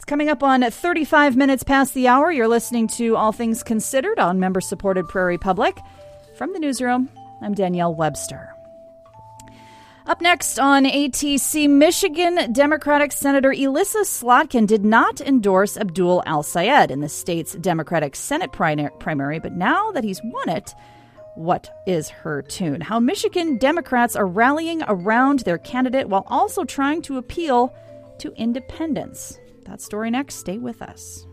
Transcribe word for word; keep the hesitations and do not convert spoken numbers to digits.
Coming up on thirty-five minutes past the hour, you're listening to All Things Considered on member-supported Prairie Public. From the newsroom, I'm Danielle Webster. Up next on A T C, Michigan Democratic Senator Elissa Slotkin did not endorse Abdul Al-Sayed in the state's Democratic Senate primary, but now that he's won it, what is her tune? How Michigan Democrats are rallying around their candidate while also trying to appeal to independents. That story next. Stay with us.